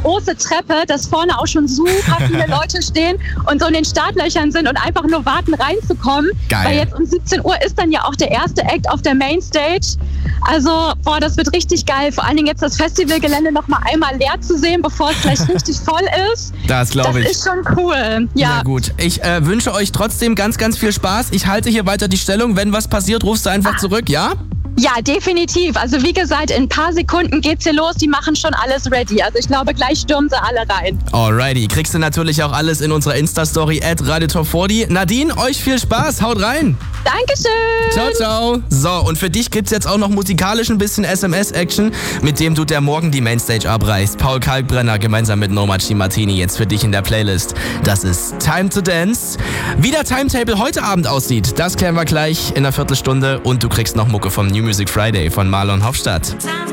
große Treppe, dass vorne auch schon super viele Leute stehen und so in den Startlöchern sind und einfach nur warten reinzukommen. Geil. Weil jetzt um 17 Uhr ist dann ja auch der erste Act auf der Mainstage. Also, das wird richtig geil. Vor allen Dingen jetzt das Festivalgelände noch mal einmal leer zu sehen, bevor es gleich richtig voll ist. Das glaube ich. Das ist schon cool. Ja. Na gut. Ich wünsche euch trotzdem ganz, ganz viel Spaß. Ich halte hier weiter die Stellung. Wenn was passiert, rufst du einfach zurück, ja? Ja, definitiv. Also wie gesagt, in ein paar Sekunden geht's hier los. Die machen schon alles ready. Also ich glaube, gleich stürmen sie alle rein. Alrighty. Kriegst du natürlich auch alles in unserer Insta-Story @RadioTop40. Nadine, euch viel Spaß. Haut rein. Dankeschön. Ciao, ciao. So, und für dich gibt's jetzt auch noch musikalisch ein bisschen SMS-Action, mit dem du der Morgen die Mainstage abreißt. Paul Kalkbrenner gemeinsam mit Nomad Martini jetzt für dich in der Playlist. Das ist Time to Dance. Wie der Timetable heute Abend aussieht, das klären wir gleich in einer Viertelstunde. Und du kriegst noch Mucke vom New Music Friday von Marlon Hofstadt.